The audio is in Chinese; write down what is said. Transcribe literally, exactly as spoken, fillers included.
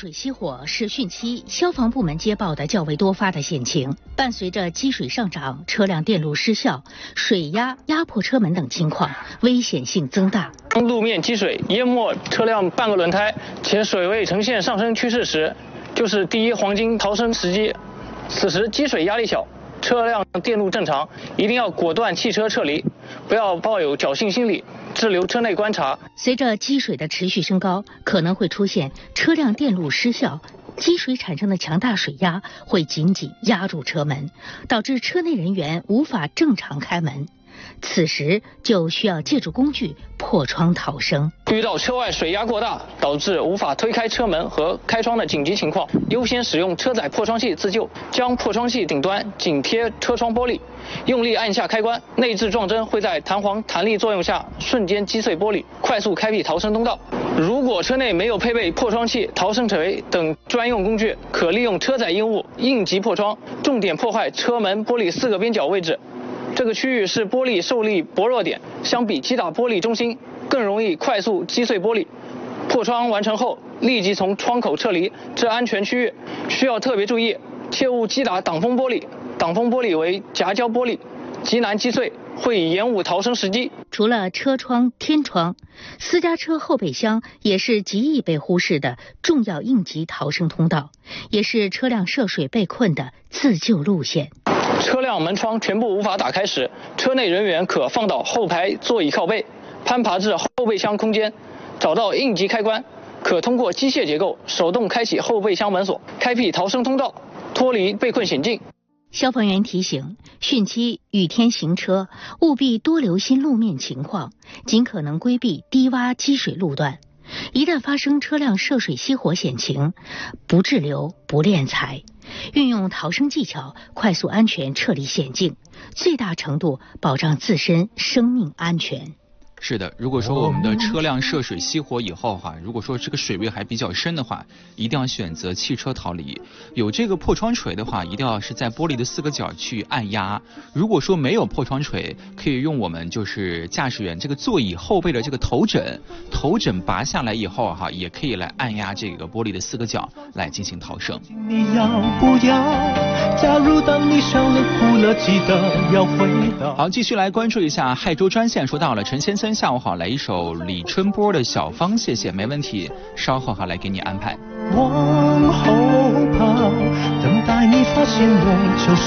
水熄火是汛期消防部门接报的较为多发的险情，伴随着积水上涨、车辆电路失效、水压压迫车门等情况，危险性增大。 路面积水淹没车辆半个轮胎，且水位呈现上升趋势时，就是第一黄金逃生时机。此时积水压力小，车辆电路正常，一定要果断弃车撤离，不要抱有侥幸心理，滞留车内观察。 随着积水的持续升高，可能会出现车辆电路失效，积水产生的强大水压会紧紧压住车门，导致车内人员无法正常开门。此时就需要借助工具破窗逃生。 遇到车外水压过大，导致无法推开车门和开窗的紧急情况，优先使用车载破窗器自救。将破窗器顶端紧贴车窗玻璃，用力按下开关，内置撞针会在弹簧弹力作用下瞬间击碎玻璃，快速开辟逃生通道。如果车内没有配备破窗器、逃生锤等专用工具，可利用车载硬物应急破窗，重点破坏车门玻璃四个边角位置。这个区域是玻璃受力薄弱点，相比击打玻璃中心更容易快速击碎玻璃。破窗完成后，立即从窗口撤离至安全区域，需要特别注意，切勿击打挡风玻璃。挡风玻璃为夹胶玻璃，极难击碎，会延误逃生时机。 除了车窗、天窗，私家车后备箱也是极易被忽视的重要应急逃生通道，也是车辆涉水被困的自救路线。 车辆门窗全部无法打开时，车内人员可放倒后排座椅靠背，攀爬至后备箱空间，找到应急开关，可通过机械结构手动开启后备箱门锁，开辟逃生通道，脱离被困险境。 消防员提醒，汛期雨天行车务必多留心路面情况，尽可能规避低洼积水路段。一旦发生车辆涉水熄火险情，不滞留不敛财，运用逃生技巧快速安全撤离险境，最大程度保障自身生命安全。 是的，如果说我们的车辆涉水熄火以后哈，如果说这个水位还比较深的话，一定要选择弃车逃离。有这个破窗锤的话，一定要是在玻璃的四个角去按压。如果说没有破窗锤，可以用我们就是驾驶员这个座椅后背的这个头枕，头枕拔下来以后哈，也可以来按压这个玻璃的四个角来进行逃生。 你要不要？假如当你笑了哭了，记得要回到。 好，继续来关注一下亥州专线。说到了陈先生。下午好，来一首李春波的小芳，谢谢，没问题，稍后好来给你安排。 往后跑，等待你发现我就是